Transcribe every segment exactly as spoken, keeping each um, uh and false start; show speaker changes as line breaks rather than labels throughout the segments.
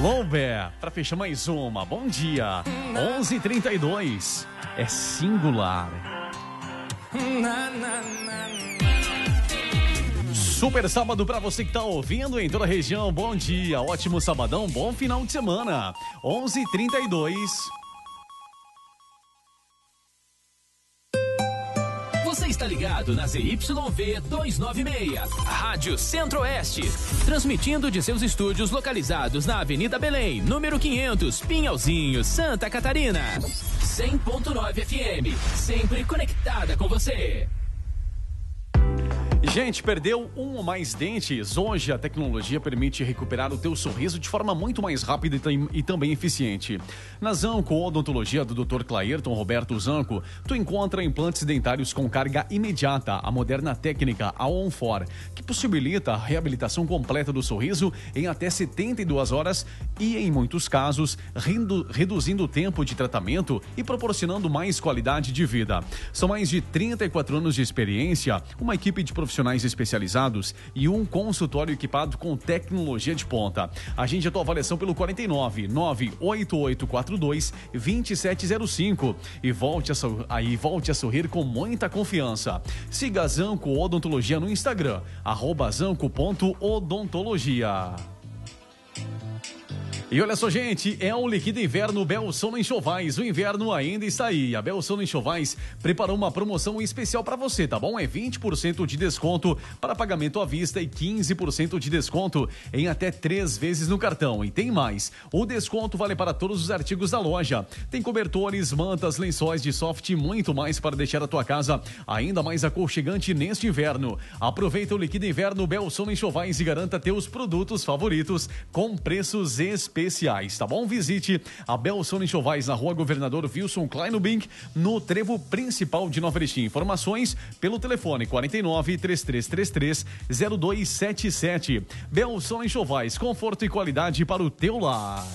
Lover, pra fechar mais uma. Bom dia. onze e trinta e dois. É singular. Super sábado pra você que tá ouvindo em toda a região. Bom dia, ótimo sabadão, bom final de semana. onze e trinta e dois.
Você está ligado na Z Y V duzentos e noventa e seis, Rádio Centro-Oeste, transmitindo de seus estúdios localizados na Avenida Belém, número quinhentos, Pinhalzinho, Santa Catarina. cem ponto nove F M, sempre conectada com você.
Gente, perdeu um ou mais dentes? Hoje a tecnologia permite recuperar o teu sorriso de forma muito mais rápida e também eficiente. Na Zanco Odontologia do doutor Clairton Roberto Zanco, tu encontra implantes dentários com carga imediata, a moderna técnica a On-For, que possibilita a reabilitação completa do sorriso em até setenta e duas horas e, em muitos casos, redu- reduzindo o tempo de tratamento e proporcionando mais qualidade de vida. São mais de trinta e quatro anos de experiência, uma equipe de profissionais profissionais especializados e um consultório equipado com tecnologia de ponta. Agende a tua avaliação pelo quarenta e nove, nove oito oito quatro dois, dois sete zero cinco e volte a, so- aí, volte a sorrir com muita confiança. Siga a Zanco Odontologia no Instagram, arroba zanco ponto odontologia. E olha só, gente, é o Liquida Inverno Belson Enxovais. O inverno ainda está aí. A Belson Enxovais preparou uma promoção especial para você, tá bom? É vinte por cento de desconto para pagamento à vista e quinze por cento de desconto em até três vezes no cartão. E tem mais. O desconto vale para todos os artigos da loja. Tem cobertores, mantas, lençóis de soft e muito mais para deixar a tua casa ainda mais aconchegante neste inverno. Aproveita o Liquida Inverno Belson Enxovais e garanta teus produtos favoritos com preços especiais. Especiais, tá bom? Visite a Belson Enxovais na rua Governador Wilson Kleinubink, no trevo principal de Nova Erechim. Informações pelo telefone quarenta e nove, três três três três, zero dois sete sete. Belson Enxovais, conforto e qualidade para o teu lar.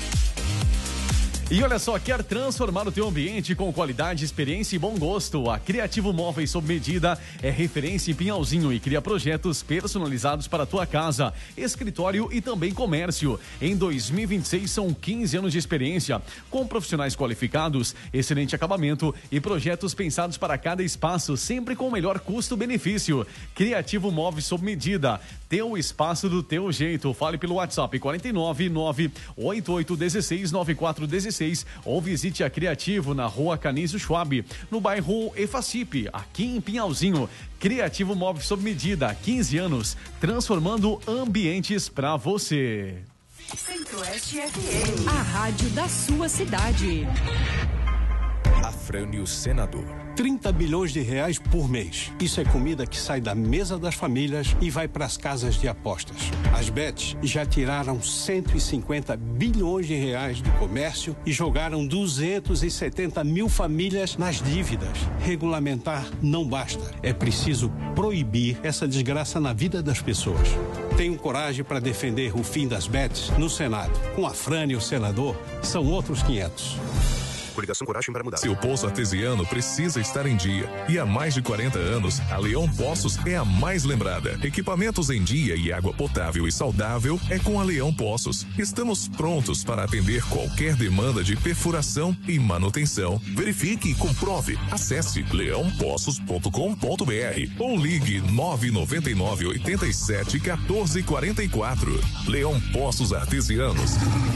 E olha só, quer transformar o teu ambiente com qualidade, experiência e bom gosto? A Criativo Móveis sob medida é referência em Pinhalzinho e cria projetos personalizados para a tua casa, escritório e também comércio. Em dois mil e vinte e seis são quinze anos de experiência, com profissionais qualificados, excelente acabamento e projetos pensados para cada espaço, sempre com o melhor custo-benefício. Criativo Móveis sob medida, teu espaço do teu jeito. Fale pelo WhatsApp quarenta e nove, nove oito oito um seis, nove quatro um seis ou visite a Criativo na rua Canísio Schwab, no bairro Efacip, aqui em Pinhalzinho. Criativo Móveis sob medida, quinze anos, transformando ambientes para você.
Centro-Oeste F M, a rádio da sua cidade.
Afrânio Senador.
trinta bilhões de reais por mês. Isso é comida que sai da mesa das famílias e vai para as casas de apostas. As bets já tiraram cento e cinquenta bilhões de reais do comércio e jogaram duzentas e setenta mil famílias nas dívidas. Regulamentar não basta. É preciso proibir essa desgraça na vida das pessoas. Tenho coragem para defender o fim das bets no Senado. Com Afrânio Senador, são outros quinhentos.
Coligação Coragem para Mudar. Seu poço artesiano precisa estar em dia. E há mais de quarenta anos, a Leão Poços é a mais lembrada. Equipamentos em dia e água potável e saudável é com a Leão Poços. Estamos prontos para atender qualquer demanda de perfuração e manutenção. Verifique e comprove. Acesse leão poços ponto com ponto b r ou ligue nove nove nove, oito sete, um quatro quatro quatro. Leão Poços Artesianos.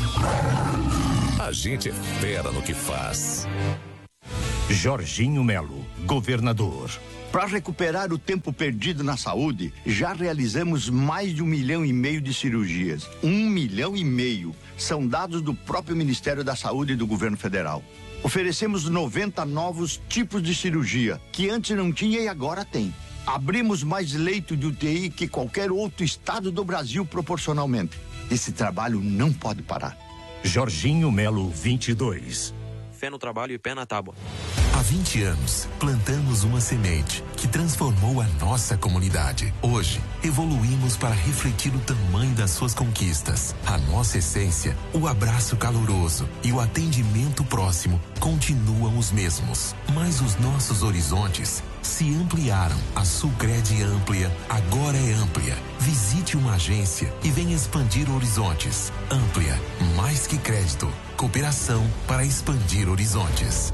A gente é fera no que faz.
Jorginho Melo, governador. Para recuperar o tempo perdido na saúde, já realizamos mais de um milhão e meio de cirurgias. Um milhão e meio. São dados do próprio Ministério da Saúde e do Governo Federal. Oferecemos noventa novos tipos de cirurgia, que antes não tinha e agora tem. Abrimos mais leito de U T I que qualquer outro estado do Brasil proporcionalmente. Esse trabalho não pode parar. Jorginho Melo, vinte e dois.
Fé no trabalho e pé na tábua.
Há vinte anos, plantamos uma semente que transformou a nossa comunidade. Hoje, evoluímos para refletir o tamanho das suas conquistas. A nossa essência, o abraço caloroso e o atendimento próximo continuam os mesmos. Mas os nossos horizontes se ampliaram. A Sulcred Amplia agora é amplia. Visite uma agência e venha expandir horizontes. Amplia, mais que crédito. Cooperação para expandir horizontes.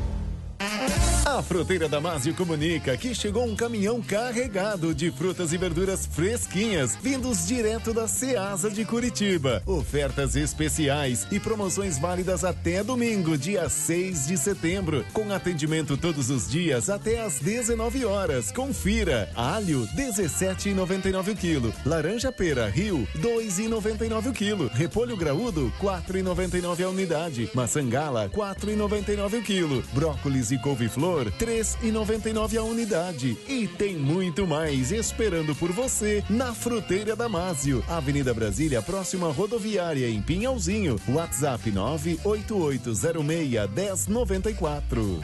A Fruteira Damásio comunica que chegou um caminhão carregado de frutas e verduras fresquinhas, vindos direto da Ceasa de Curitiba. Ofertas especiais e promoções válidas até domingo, dia seis de setembro, com atendimento todos os dias até às dezenove horas. Confira: alho dezessete reais e noventa e nove o quilo, laranja pera Rio dois reais e noventa e nove o quilo, repolho graúdo quatro reais e noventa e nove a unidade, maçã gala quatro reais e noventa e nove o quilo, brócolis e couve-flor três reais e noventa e nove a unidade. E tem muito mais esperando por você na Fruteira Damásio, Avenida Brasília, próxima rodoviária, em Pinhalzinho. WhatsApp nove oito oito zero seis um zero nove quatro.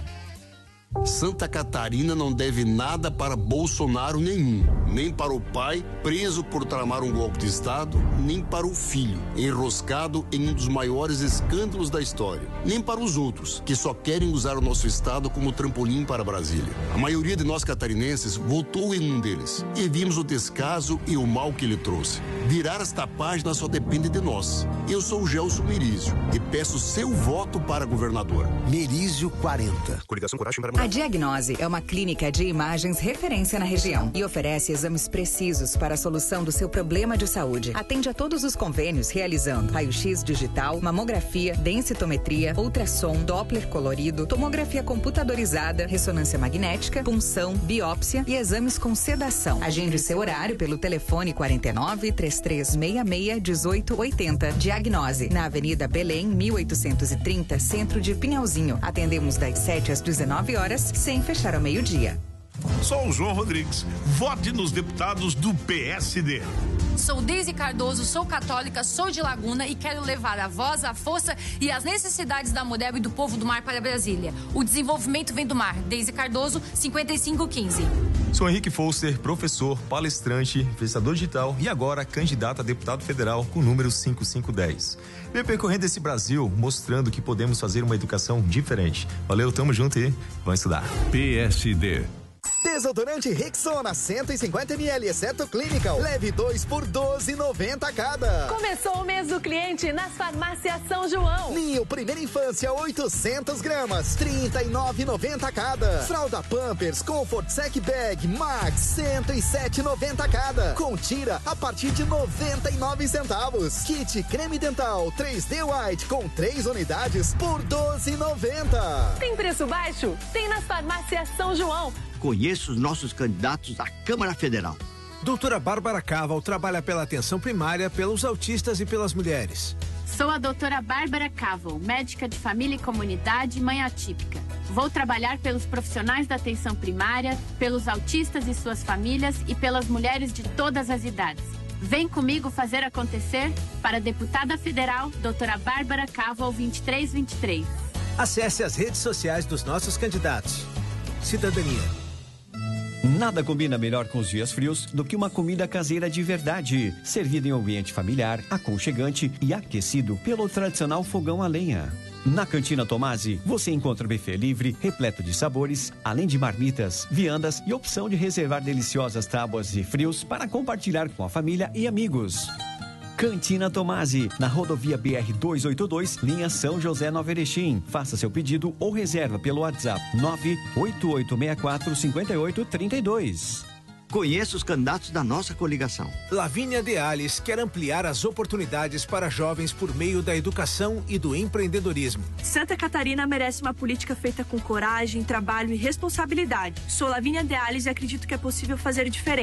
Santa Catarina não deve nada para Bolsonaro nenhum, nem para o pai, preso por tramar um golpe de Estado, nem para o filho, enroscado em um dos maiores escândalos da história, nem para os outros, que só querem usar o nosso Estado como trampolim para Brasília. A maioria de nós catarinenses votou em um deles, e vimos o descaso e o mal que ele trouxe. Virar esta página só depende de nós. Eu sou o Gelson Merizio e peço seu voto para governador.
Merizio quarenta.
Coligação Coragem para Mudar.
A Diagnose é uma clínica de imagens referência na região e oferece exames precisos para a solução do seu problema de saúde. Atende a todos os convênios realizando raio-x digital, mamografia, densitometria, ultrassom, Doppler colorido, tomografia computadorizada, ressonância magnética, punção, biópsia e exames com sedação. Agende seu horário pelo telefone quarenta e nove, três três seis seis, um oito oito zero. Diagnose, na Avenida Belém, mil oitocentos e trinta, centro de Pinhalzinho. Atendemos das sete às dezenove horas, sem fechar ao meio-dia.
Sou o João Rodrigues. Vote nos deputados do P S D.
Sou Deise Cardoso, sou católica, sou de Laguna e quero levar a voz, a força e as necessidades da mulher e do povo do mar para Brasília. O desenvolvimento vem do mar. Deise Cardoso, cinquenta e cinco quinze.
Sou Henrique Foster, professor, palestrante, influenciador digital e agora candidato a deputado federal com o número cinco cinco um zero. Venho percorrendo esse Brasil mostrando que podemos fazer uma educação diferente. Valeu, tamo junto e vamos estudar.
P S D.
Desodorante Rexona cento e cinquenta mililitros, exceto Clinical. Leve dois por doze reais e noventa cada.
Começou o mês do cliente nas farmácias São João.
Ninho Primeira Infância oitocentos gramas, trinta e nove reais e noventa cada. Fralda Pampers Comfort Sec Bag Max cento e sete reais e noventa cada. Com tira a partir de noventa e nove centavos. Kit Creme Dental três D White com três unidades por doze reais e noventa.
Tem preço baixo? Tem nas farmácias São João.
Conheça os nossos candidatos à Câmara Federal.
Doutora Bárbara Caval trabalha pela atenção primária, pelos autistas e pelas mulheres.
Sou a doutora Bárbara Caval, médica de família e comunidade, mãe atípica. Vou trabalhar pelos profissionais da atenção primária, pelos autistas e suas famílias e pelas mulheres de todas as idades. Vem comigo fazer acontecer para a deputada federal, doutora Bárbara Caval, vinte e três vinte e três.
Acesse as redes sociais dos nossos candidatos. Cidadania.
Nada combina melhor com os dias frios do que uma comida caseira de verdade, servida em um ambiente familiar, aconchegante e aquecido pelo tradicional fogão a lenha. Na Cantina Tomasi, você encontra buffet livre, repleto de sabores, além de marmitas, viandas e opção de reservar deliciosas tábuas e frios para compartilhar com a família e amigos. Cantina Tomasi, na rodovia B R duzentos e oitenta e dois, linha São José Nova Erechim. Faça seu pedido ou reserva pelo WhatsApp nove oito oito seis quatro cinco oito três dois.
Conheça os candidatos da nossa coligação.
Lavínia Deales quer ampliar as oportunidades para jovens por meio da educação e do empreendedorismo.
Santa Catarina merece uma política feita com coragem, trabalho e responsabilidade. Sou Lavínia Deales e acredito que é possível fazer diferente.